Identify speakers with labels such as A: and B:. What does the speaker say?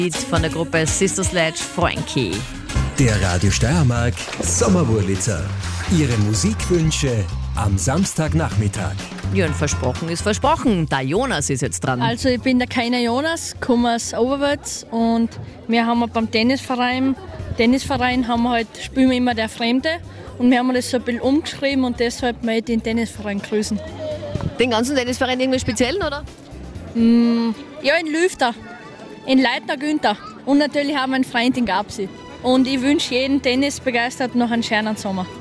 A: Lied von der Gruppe Sister Sledge, Frankie.
B: Der Radio Steiermark Sommerwurlitzer. Ihre Musikwünsche am Samstagnachmittag.
A: Ja, und versprochen ist versprochen. Der Jonas ist jetzt dran.
C: Also ich bin der Keiner Jonas, komme aus Oberwärts und wir haben beim Tennisverein haben wir halt, spielen wir immer der Fremde und wir haben das so ein bisschen umgeschrieben und deshalb möchte ich den Tennisverein grüßen.
A: Den ganzen Tennisverein irgendwie speziellen, oder?
C: Ja, in Lüfter, in Leitner Günther und natürlich haben wir einen Freund in Gabsi. Und ich wünsche jedem Tennisbegeisterten noch einen schönen Sommer.